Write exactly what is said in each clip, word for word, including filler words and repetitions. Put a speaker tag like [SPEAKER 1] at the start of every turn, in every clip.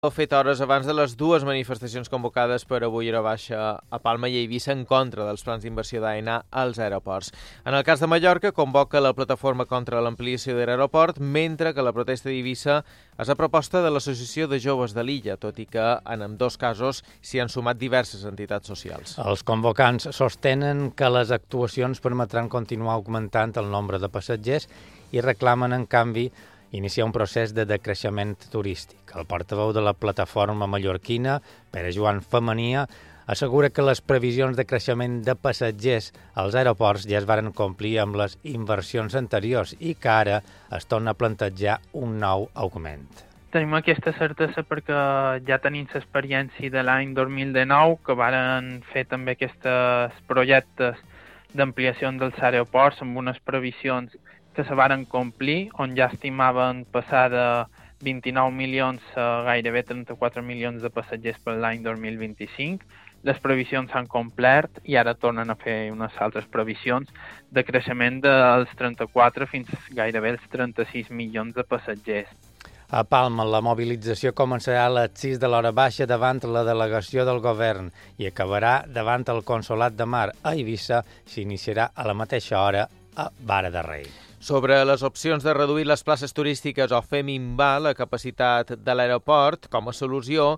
[SPEAKER 1] fet hores abans de les dues manifestacions convocades per avui a baixa a Palma i a Eivissa en contra dels plans d'inversió d'Aena als aeroports. En el cas de Mallorca, convoca la plataforma contra l'ampliació de l'aeroport, mentre que la protesta d'Eivissa és a proposta de l'Associació de Joves de l'Illa, tot i que en ambdós casos s'hi han sumat diverses entitats socials.
[SPEAKER 2] Els convocants sostenen que les actuacions permetran continuar augmentant el nombre de passatgers i reclamen, en canvi, iniciar un procés de decreixement turístic. El portaveu de la plataforma mallorquina, Pere Joan Femenia, assegura que les previsions de creixement de passatgers als aeroports ja es varen complir amb les inversions anteriors i que ara es torna a plantejar un nou augment.
[SPEAKER 3] Tenim aquesta certesa perquè ja tenim l'experiència de l'any dos mil dinou, que varen fer també aquests projectes d'ampliació dels aeroports amb unes previsions que se varen complir, on ja estimaven passar de vint-i-nou milions a gairebé trenta-quatre milions de passatgers per l'any dos mil vint-i-cinc. Les previsions s'han complert i ara tornen a fer unes altres previsions de creixement dels trenta-quatre fins gairebé els trenta-sis milions de passatgers.
[SPEAKER 2] A Palma, la mobilització començarà a les sis de l'hora baixa davant la delegació del govern i acabarà davant el Consolat de Mar a Eivissa. S'iniciarà a la mateixa hora a Vara de Rei.
[SPEAKER 1] Sobre les opcions de reduir les places turístiques o fer minvar la capacitat de l'aeroport com a solució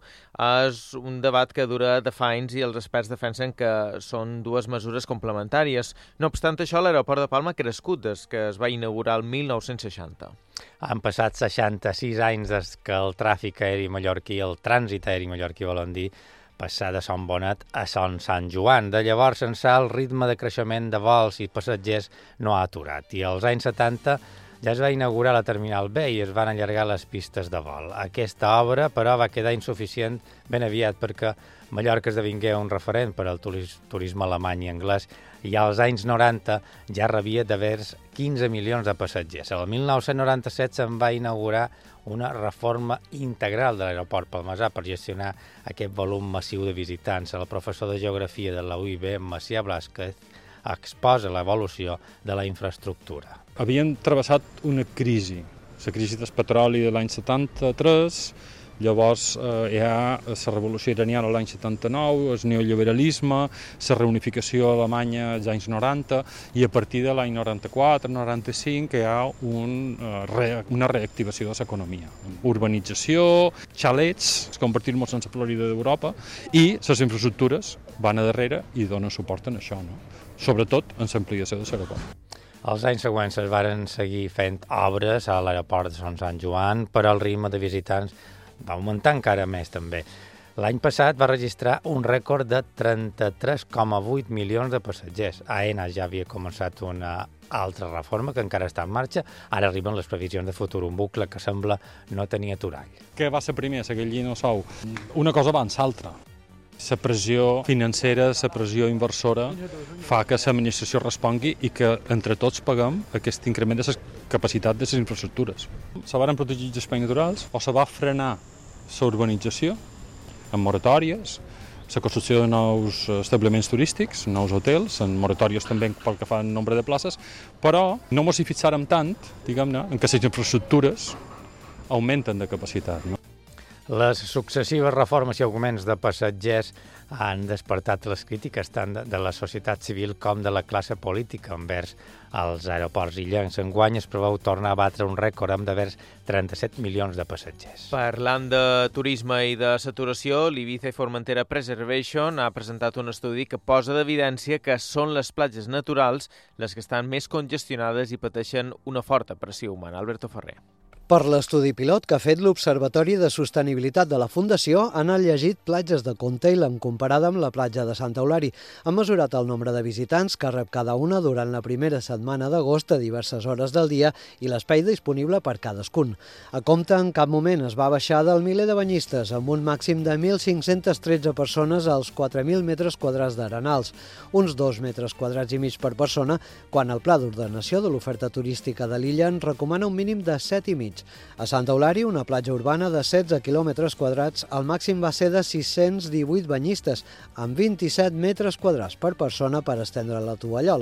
[SPEAKER 1] és un debat que dura de fa anys i els experts defensen que són dues mesures complementàries. No obstant això, l'aeroport de Palma ha crescut des que es va inaugurar el mil nou-cents seixanta.
[SPEAKER 2] Han passat seixanta-sis anys des que el tràfic aeri mallorquí, el trànsit aeri mallorquí, volen dir, passar de Son Bonet a Son Sant Joan. De llavors ençà, el ritme de creixement de vols i passatgers no ha aturat. I als anys setanta ja es va inaugurar la Terminal B i es van allargar les pistes de vol. Aquesta obra, però, va quedar insuficient ben aviat perquè Mallorca esdevingué un referent per al turisme alemany i anglès i als anys noranta ja rebia de vers quinze milions de passatgers. El mil nou-cents noranta-set se'n va inaugurar una reforma integral de l'aeroport palmesà per gestionar aquest volum massiu de visitants. El professor de Geografia de la U I B, Macià Blázquez, exposa l'evolució de la infraestructura.
[SPEAKER 4] Havien travessat una crisi, la crisi del petroli de l'any setanta-tres, llavors eh, hi ha la revolució iraniana l'any setanta-nou, el neoliberalisme, la reunificació alemanya als anys noranta i a partir de l'any noranta-quatre noranta-cinc hi ha un, eh, re, una reactivació de l'economia. Urbanització, xalets, convertir-nos en la Florida d'Europa i les infraestructures van a darrere i donen suport en això, no? Sobretot en l'ampliació de l'aeroport.
[SPEAKER 2] Els anys següents es varen seguir fent obres a l'aeroport de Son Sant Joan, però el ritme de visitants va augmentar encara més també. L'any passat va registrar un rècord de trenta-tres coma vuit milions de passatgers. Aena ja havia començat una altra reforma que encara està en marxa. Ara arriben les previsions de futur, un bucle que sembla no tenir aturall.
[SPEAKER 4] Què va ser primer, la gallina o l'ou? Una cosa abans l'altra. La pressió financera, la pressió inversora fa que l'administració respongui i que entre tots paguem aquest increment de la capacitat de les infraestructures. Se van protegir els espais naturals o se va frenar la urbanització amb moratòries, la construcció de nous establiments turístics, nous hotels, en moratòries també pel que fa al nombre de places, però no ens hi fixàrem tant, diguem-ne, en que les infraestructures augmenten de capacitat, no?
[SPEAKER 2] Les successives reformes i augments de passatgers han despertat les crítiques tant de la societat civil com de la classe política envers els aeroports illencs. Enguany es preveu tornar a batre un rècord amb de vers trenta-set milions de passatgers.
[SPEAKER 1] Parlant de turisme i de saturació, l'Ibiza i Formentera Preservation ha presentat un estudi que posa d'evidència que són les platges naturals les que estan més congestionades i pateixen una forta pressió humana. Alberto Ferrer.
[SPEAKER 5] Per l'estudi pilot que ha fet l'Observatori de Sostenibilitat de la Fundació, han llegit platges de Contailem comparada amb la platja de Sant Eulari. Han mesurat el nombre de visitants que rep cada una durant la primera setmana d'agost a diverses hores del dia i l'espai disponible per cadascun. A compte, en cap moment es va baixar del miler de banyistes, amb un màxim de mil cinc-cents tretze persones als quatre mil metres quadrats d'arenals, uns dos metres quadrats i mig per persona, quan el Pla d'Ordenació de l'Oferta Turística de l'illa en recomana un mínim de set i mig. A Sant Eulari, una platja urbana de setze quilòmetres quadrats, el màxim va ser de sis-cents divuit banyistes, amb vint-i-set metres quadrats per persona per estendre la tovallola.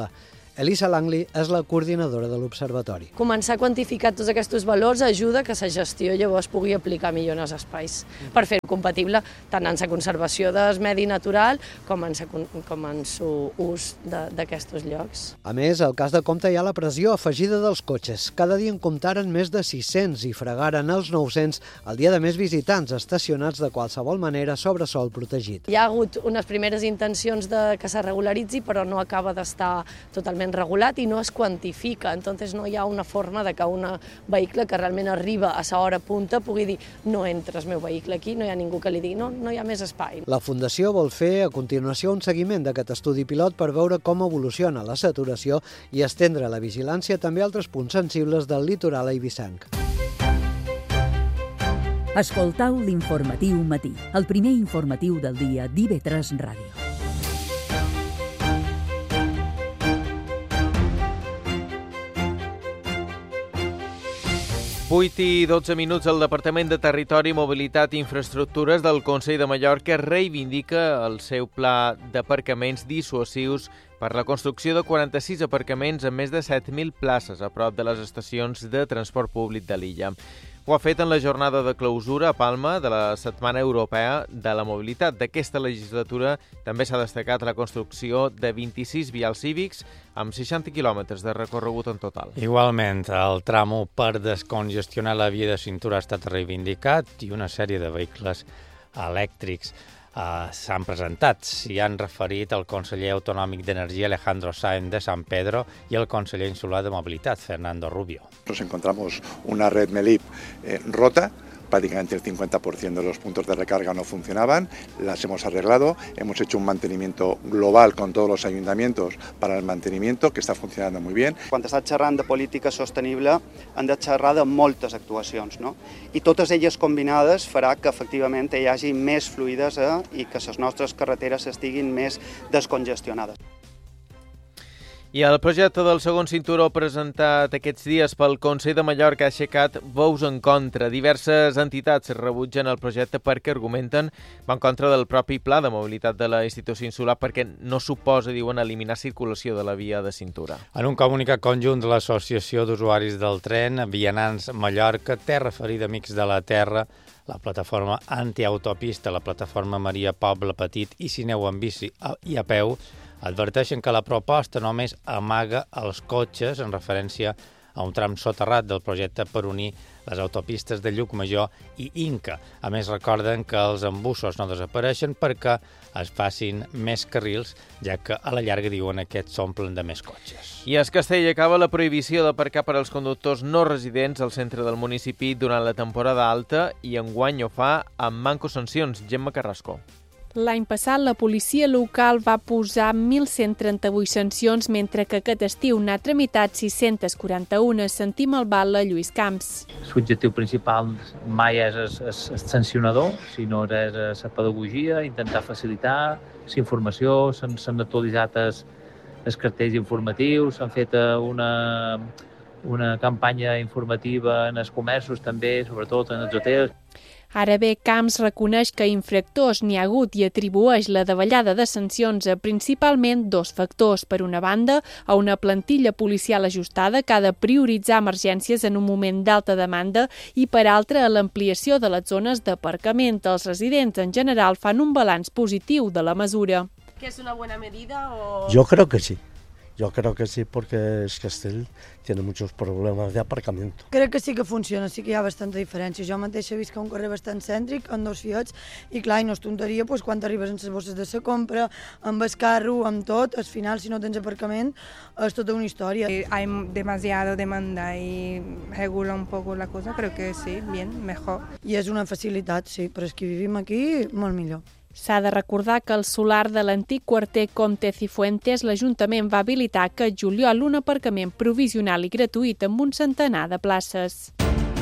[SPEAKER 5] Elisa Langley és la coordinadora de l'Observatori.
[SPEAKER 6] Començar a quantificar tots aquests valors ajuda que la gestió llavors pugui aplicar millor en els espais per fer-ho compatible tant en la conservació del medi natural com en l'ús d'aquests llocs.
[SPEAKER 5] A més, al cas de Comte hi ha la pressió afegida dels cotxes. Cada dia en comptaren més de sis-cents i fregaren els nou-cents el dia de més visitants estacionats de qualsevol manera sobre sòl protegit.
[SPEAKER 6] Hi ha hagut unes primeres intencions de que se regularitzi, però no acaba d'estar totalment regulat i no es quantifica. Entonces no hi ha una forma de que un vehicle que realment arriba a l'hora punta pugui dir no entra el meu vehicle aquí, no hi ha ningú que li digui no, no hi ha més espai.
[SPEAKER 5] La Fundació vol fer a continuació un seguiment d'aquest estudi pilot per veure com evoluciona la saturació i estendre la vigilància també a altres punts sensibles del litoral eivissenc.
[SPEAKER 7] Escoltau l'Informatiu Matí, el primer informatiu del dia d'I V tres Ràdio.
[SPEAKER 1] vuit i dotze minuts, el Departament de Territori, Mobilitat i Infraestructures del Consell de Mallorca reivindica el seu pla d'aparcaments dissuasius per la construcció de quaranta-sis aparcaments amb més de set mil places a prop de les estacions de transport públic de l'illa. Ho ha fet en la jornada de clausura a Palma de la Setmana Europea de la Mobilitat. D'aquesta legislatura també s'ha destacat la construcció de vint-i-sis vials cívics amb seixanta quilòmetres de recorregut en total.
[SPEAKER 2] Igualment, el tram u per descongestionar la via de cintura ha estat reivindicat i una sèrie de vehicles elèctrics Uh, s'han presentat. S'hi han referit el conseller autonòmic d'Energia Alejandro Sáenz de San Pedro i el conseller insular de Mobilitat, Fernando Rubio.
[SPEAKER 8] Nos encontramos una red MELIP eh, rota. Prácticamente el cincuenta por ciento de los puntos de recarga no funcionaban, las hemos arreglado, hemos hecho un mantenimiento global con todos los ayuntamientos para el mantenimiento, que está funcionando muy bien.
[SPEAKER 9] Quan estàs xerrant de política sostenible, han de xerrar de moltes actuacions, no? I totes elles combinades farà que efectivament hi hagi més fluidesa i que les nostres carreteres estiguin més descongestionades.
[SPEAKER 1] I el projecte del segon cinturó presentat aquests dies pel Consell de Mallorca ha aixecat veus en contra. Diverses entitats rebutgen el projecte perquè argumenten va en contra del propi pla de mobilitat de la institució insular perquè no suposa, diuen, eliminar circulació de la via de cintura.
[SPEAKER 2] En un comunicat conjunt de l'Associació d'Usuaris del Tren, Vianants Mallorca, Terra Ferida Amics de la Terra, la plataforma Antiautopista, la plataforma Maria Poble Petit i Si aneu en bici i a peu, adverteixen que la proposta només amaga els cotxes en referència a un tram soterrat del projecte per unir les autopistes de Llucmajor i Inca. A més, recorden que els embussos no desapareixen perquè es facin més carrils, ja que a la llarga, diuen, aquests s'omplen de més cotxes.
[SPEAKER 1] I a Castell acaba la prohibició d'aparcar per als conductors no residents al centre del municipi durant la temporada alta i enguany ho fa amb manco sancions. Gemma Carrasco.
[SPEAKER 10] L'any passat, la policia local va posar mil cent trenta-vuit sancions, mentre que aquest estiu n'ha tramitat sis-centes quaranta-una. Sentim el val a Lluís Camps.
[SPEAKER 11] L'objectiu principal mai és el sancionador, sinó és la pedagogia, intentar facilitar la informació, s'han actualitzat els cartells informatius, s'han fet una, una campanya informativa en els comerços també, sobretot en els hotels.
[SPEAKER 10] Ara bé, Camps reconeix que infractors n'hi ha hagut i atribueix la davallada de sancions a principalment dos factors. Per una banda, a una plantilla policial ajustada que ha de prioritzar emergències en un moment d'alta demanda i, per altra, a l'ampliació de les zones d'aparcament. Els residents, en general, fan un balanç positiu de la mesura.
[SPEAKER 12] ¿Que es una buena medida o...?
[SPEAKER 13] Yo creo que sí. Yo creo que sí, porque Castell tiene muchos problemas de aparcamiento.
[SPEAKER 14] Crec que sí que funciona, sí que hi ha bastanta diferència. Jo mateixa visc a un carrer bastant cèntric, amb dos fiets, i clar, i no és tonteria, doncs, quan arribes amb les bosses de la compra, amb el carro, amb tot, al final, si no tens aparcament, és tota una història.
[SPEAKER 15] Hay demasiado demanda y regula un poco la cosa, creo que sí, bien, mejor.
[SPEAKER 14] I és una facilitat, sí, però és que vivim aquí molt millor.
[SPEAKER 10] S'ha de recordar que al solar de l'antic quarter Comte Cifuentes l'Ajuntament va habilitar aquest juliol un aparcament provisional i gratuït amb un centenar de places.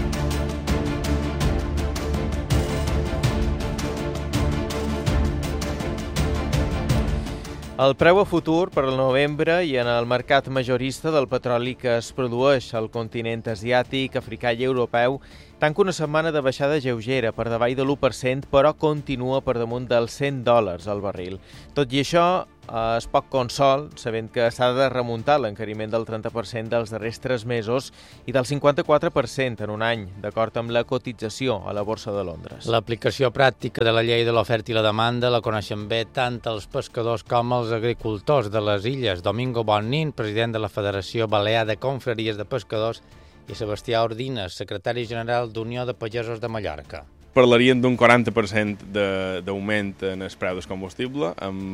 [SPEAKER 1] El preu a futur per al novembre i en el mercat majorista del petroli que es produeix al continent asiàtic, africà i europeu tanca una setmana de baixada lleugera per davall de l'u per cent, però continua per damunt dels cent dòlars al barril. Tot i això, és poc consol, sabent que s'ha de remuntar l'encariment del trenta per cent dels darrers tres mesos i del cinquanta-quatre per cent en un any, d'acord amb la cotització a la Borsa de Londres.
[SPEAKER 2] L'aplicació pràctica de la llei de l'oferta i la demanda la coneixen bé tant els pescadors com els agricultors de les illes. Domingo Bonnin, president de la Federació Balear de Confraries de Pescadors, i Sebastià Ordines, secretari general d'Unió de Pagesos de Mallorca.
[SPEAKER 16] Parlarien d'un quaranta per cent d'augment en el preu del combustible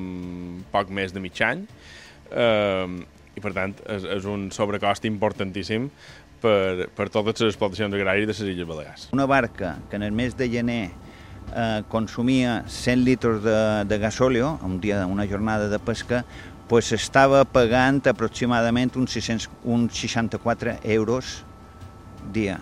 [SPEAKER 16] en poc més de mig any eh, i, per tant, és, és un sobrecost importantíssim per, per totes les explotacions agràries de les Illes Balears.
[SPEAKER 17] Una barca que en el mes de gener eh, consumia cent litres de, de gasòleo, un dia, una jornada de pesca, pues estava pagant aproximadament uns, sis cents, uns seixanta-quatre euros dia.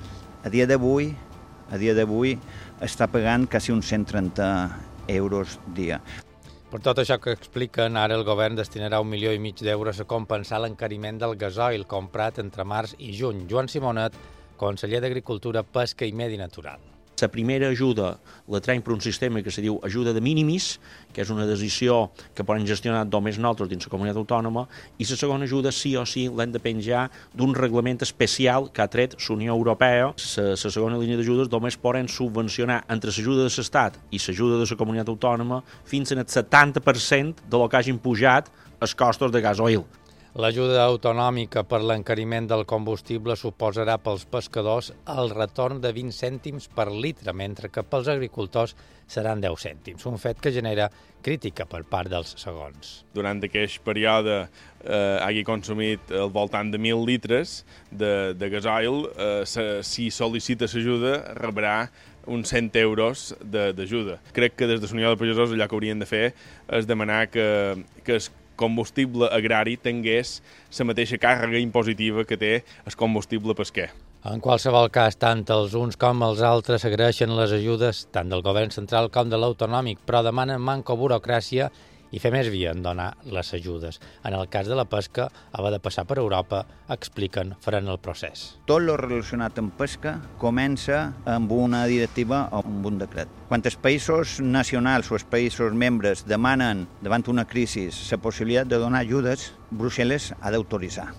[SPEAKER 17] A dia d'avui A dia d'avui està pagant quasi uns cent trenta euros dia.
[SPEAKER 2] Per tot això que expliquen, ara el govern destinarà un milió i mig d'euros a compensar l'encariment del gasoil comprat entre març i juny. Joan Simonet, conseller d'Agricultura, Pesca i Medi Natural.
[SPEAKER 18] La primera ajuda la traiem per un sistema que se diu ajuda de minimis, que és una decisió que poden gestionar només nosaltres dins la comunitat autònoma, i la segona ajuda sí o sí l'hem de penjar d'un reglament especial que ha tret la Unió Europea. La segona línia d'ajudes només poden subvencionar entre l'ajuda de l'Estat i l'ajuda de la comunitat autònoma fins al setanta per cent de lo que hagin pujat els costos de gasoil.
[SPEAKER 2] L'ajuda autonòmica per l'encariment del combustible suposarà pels pescadors el retorn de vint cèntims per litre, mentre que pels agricultors seran deu cèntims, un fet que genera crítica per part dels segons.
[SPEAKER 16] Durant aquest període eh, hagi consumit al voltant de mil litres de, de gasoil, eh, se, si sol·licita l'ajuda rebrà uns cent euros d'ajuda. Crec que des de la Unió de Pagesos allò que haurien de fer és demanar que, que es combustible agrari tingués la mateixa càrrega impositiva que té el combustible pesquer.
[SPEAKER 2] En qualsevol cas, tant els uns com els altres agraeixen les ajudes tant del govern central com de l'autonòmic, però demanen manco burocràcia i fer més via en donar les ajudes. En el cas de la pesca, haver de passar per Europa, expliquen, faran el procés.
[SPEAKER 17] Tot el relacionat amb pesca comença amb una directiva o amb un decret. Quan els països nacionals o els països membres demanen davant una crisi la possibilitat de donar ajudes, Brussel·les ha d'autoritzar.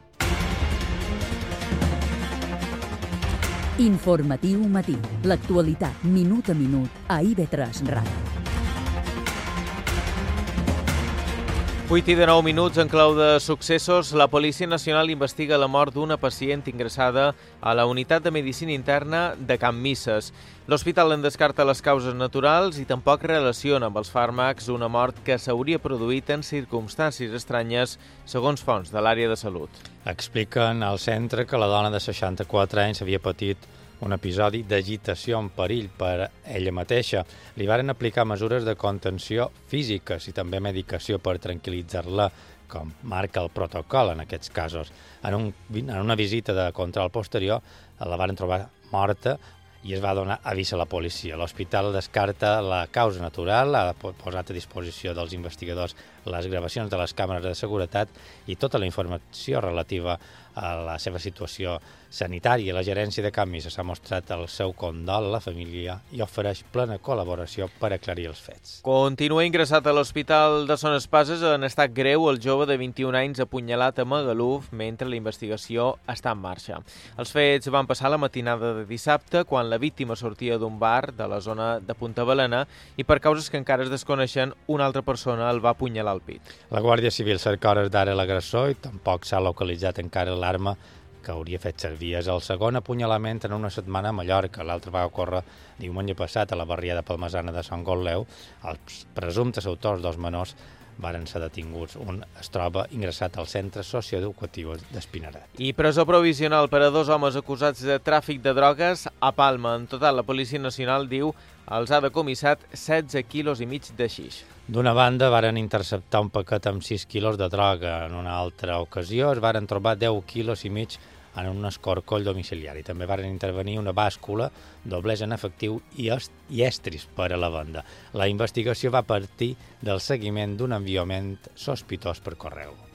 [SPEAKER 7] Informatiu matí. L'actualitat minut a minut a I V tres Ràdio.
[SPEAKER 1] vuit i de nou minuts en clau de successos. La Policia Nacional investiga la mort d'una pacient ingressada a la unitat de medicina interna de Can Misses. L'hospital en descarta les causes naturals i tampoc relaciona amb els fàrmacs una mort que s'hauria produït en circumstàncies estranyes, segons fonts de l'àrea de salut.
[SPEAKER 2] Expliquen al centre que la dona de seixanta-quatre anys havia patit un episodi d'agitació en perill per ella mateixa. Li varen aplicar mesures de contenció físiques i també medicació per tranquil·litzar-la, com marca el protocol en aquests casos. En, un, en una visita de control posterior la varen trobar morta i es va donar avís a la policia. L'hospital descarta la causa natural, ha posat a disposició dels investigadors les gravacions de les càmeres de seguretat i tota la informació relativa a la seva situació sanitària. La gerència de Can Misses s'ha mostrat el seu condol a la família i ofereix plena col·laboració per aclarir els fets.
[SPEAKER 1] Continua ingressat a l'Hospital de Son Espases en estat greu el jove de vint-i-un anys apunyalat a Magaluf mentre la investigació està en marxa. Els fets van passar la matinada de dissabte quan la víctima sortia d'un bar de la zona de Punta Balena i per causes que encara es desconeixen una altra persona el va apunyalar al pit.
[SPEAKER 2] La Guàrdia Civil cerca hores d'ara l'agressor i tampoc s'ha localitzat encara l'arma que hauria fet servir. És el segon apunyalament en una setmana a Mallorca. L'altre va ocórrer diumenge passat a la barriada palmesana de Sant Gotleu. Els presumptes autors dels menors varen ser detinguts. Un es troba ingressat al centre socioeducatiu d'Espinaret.
[SPEAKER 1] I presó provisional per a dos homes acusats de tràfic de drogues a Palma. En total, la Policia Nacional diu els ha decomissat setze quilos i mig de xix.
[SPEAKER 2] D'una banda, varen interceptar un paquet amb sis quilos de droga. En una altra ocasió es varen trobar deu quilos i mig en un escorcoll domiciliari. També varen intervenir una bàscula, doblers en efectiu i, i estris per a la venda. La investigació va partir del seguiment d'un enviament sospitós per correu.